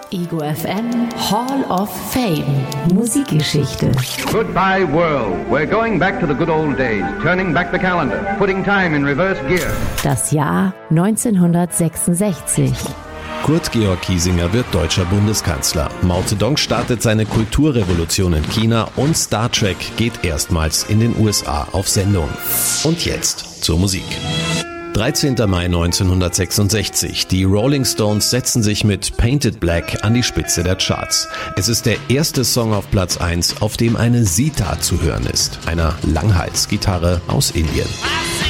Ego FM Hall of Fame Musikgeschichte. Goodbye world. We're going back to the good old days, turning back the calendar, putting time in reverse gear. Das Jahr 1966. Kurt Georg Kiesinger wird deutscher Bundeskanzler. Mao Zedong startet seine Kulturrevolution in China und Star Trek geht erstmals in den USA auf Sendung. Und jetzt zur Musik. 13. Mai 1966. Die Rolling Stones setzen sich mit Painted Black an die Spitze der Charts. Es ist der erste Song auf Platz 1, auf dem eine Sitar zu hören ist, einer Langhalsgitarre aus Indien.